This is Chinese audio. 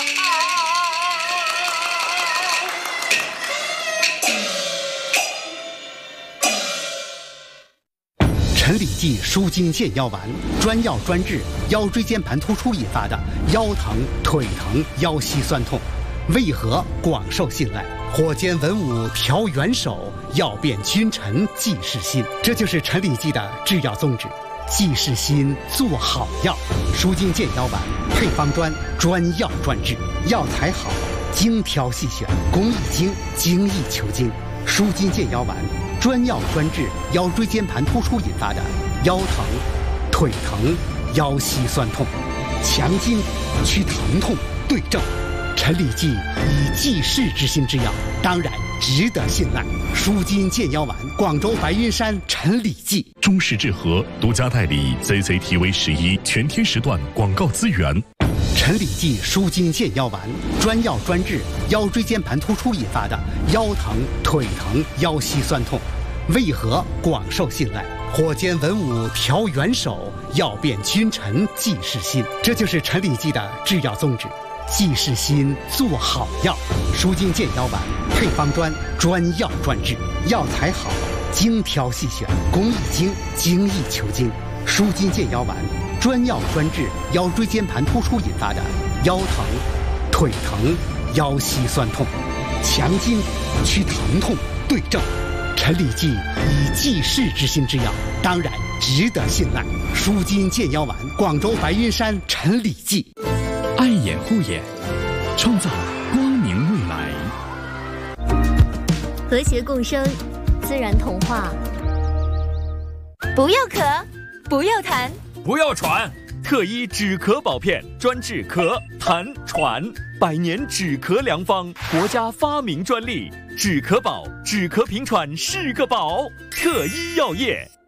陈李济舒筋健腰丸，专药专治腰椎间盘突出引发的腰疼、腿疼、腰膝酸痛，为何广受信赖？火煎文武调元首，药变君臣济世心。这就是陈李济的制药宗旨，济世心，做好药。舒筋健腰丸配方专，专药专治，药材好，精挑细选，工艺精，精益求精。舒筋健腰丸专药专治腰椎间盘突出引发的腰疼、腿疼、腰膝酸痛，强筋祛疼痛，对症。陈李济以济世之心之药，当然值得信赖。舒筋健腰丸，广州白云山陈李济。 中式制和独家代理 CCTV11全天时段广告资源。 陈李济舒筋健腰丸，专药专治腰椎间盘突出引发的腰疼、腿疼、腰膝酸痛，为何广受信赖？火煎文武调元首，药变君臣济世心。这就是陈李济的制药宗旨，济世心，做好药。舒筋健腰丸配方专，专药专治，药材好，精挑细选，工艺精，精益求精。舒筋健腰丸专药专治腰椎间盘突出引发的腰疼、腿疼、腰膝酸痛，强筋祛疼痛，对症。陈李济以济世之心之药，当然值得信赖。舒筋健腰丸，广州白云山陈李济。 爱眼护眼，创造光明未来。 和谐共生，自然童话。不要咳，不要痰， 不要喘，特医止咳保片专治咳、痰、喘，100年止咳良方，国家发明专利，止咳宝，止咳平喘是个宝，特医药业。